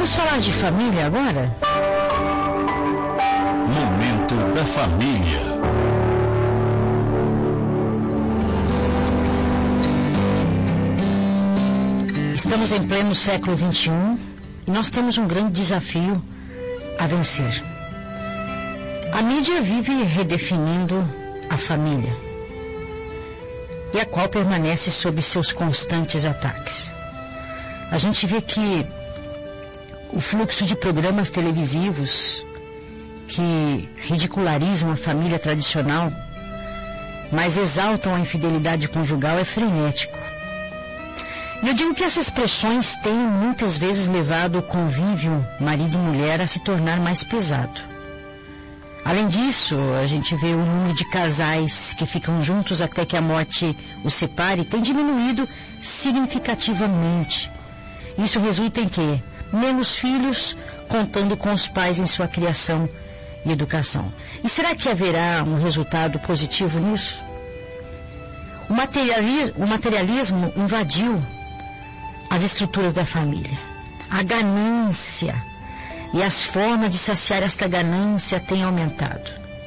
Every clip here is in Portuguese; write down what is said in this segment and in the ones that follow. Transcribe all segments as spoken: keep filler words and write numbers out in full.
Vamos falar de família agora? Momento da Família. Estamos em pleno século vinte e um e nós temos um grande desafio a vencer. A mídia vive redefinindo a família, e a qual permanece sob seus constantes ataques. A gente vê que o fluxo de programas televisivos que ridicularizam a família tradicional, mas exaltam a infidelidade conjugal, é frenético. E eu digo que essas pressões têm muitas vezes levado o convívio marido e mulher a se tornar mais pesado. Além disso, a gente vê o número de casais que ficam juntos até que a morte os separe tem diminuído significativamente. Isso resulta em quê? Menos filhos contando com os pais em sua criação e educação. E será que haverá um resultado positivo nisso? O materialismo, o materialismo invadiu as estruturas da família. A ganância e as formas de saciar esta ganância têm aumentado.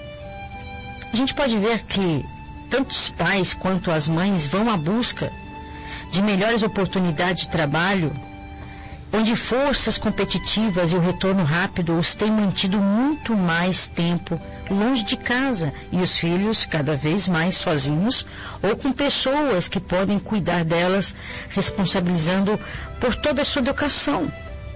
A gente pode ver que tanto os pais quanto as mães vão à busca de melhores oportunidades de trabalho, onde forças competitivas e o retorno rápido os têm mantido muito mais tempo longe de casa e os filhos cada vez mais sozinhos ou com pessoas que podem cuidar delas, responsabilizando por toda a sua educação.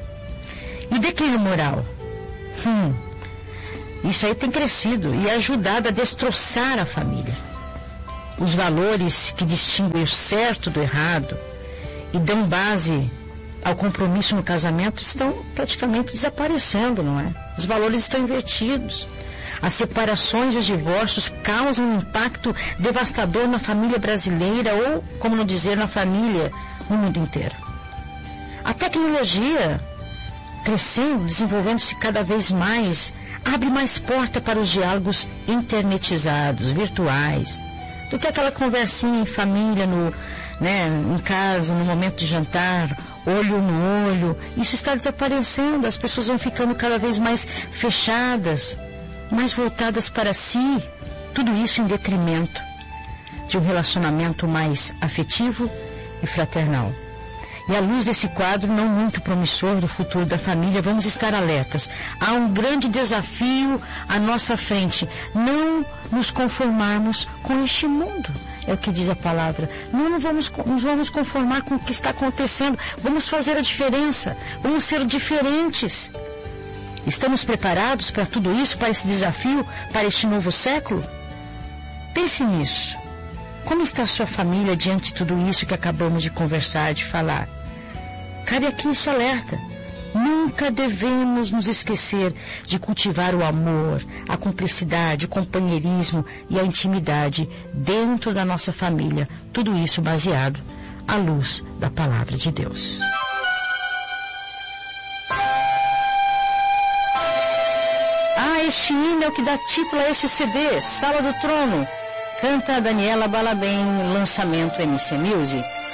E o declínio moral? Hum, isso aí tem crescido e ajudado a destroçar a família. Os valores que distinguem o certo do errado e dão base ao compromisso no casamento estão praticamente desaparecendo, não é? Os valores estão invertidos. As separações e os divórcios causam um impacto devastador na família brasileira ou, como não dizer, na família no mundo inteiro. A tecnologia, crescendo, desenvolvendo-se cada vez mais, abre mais porta para os diálogos internetizados, virtuais, do que aquela conversinha em família, no, né, em casa, no momento de jantar, olho no olho. Isso está desaparecendo, as pessoas vão ficando cada vez mais fechadas, mais voltadas para si, tudo isso em detrimento de um relacionamento mais afetivo e fraternal. E à luz desse quadro não muito promissor do futuro da família, vamos estar alertas. Há um grande desafio à nossa frente. Não nos conformarmos com este mundo, é o que diz a palavra. Não nos vamos, nos vamos conformar com o que está acontecendo. Vamos fazer a diferença. Vamos ser diferentes. Estamos preparados para tudo isso, para esse desafio, para este novo século? Pense nisso. Como está a sua família diante de tudo isso que acabamos de conversar, de falar? Cabe aqui esse alerta. Nunca devemos nos esquecer de cultivar o amor, a cumplicidade, o companheirismo e a intimidade dentro da nossa família. Tudo isso baseado à luz da palavra de Deus. Ah, este hino é o que dá título a este C D, Sala do Trono. Canta a Daniela Balabem, lançamento M C Music.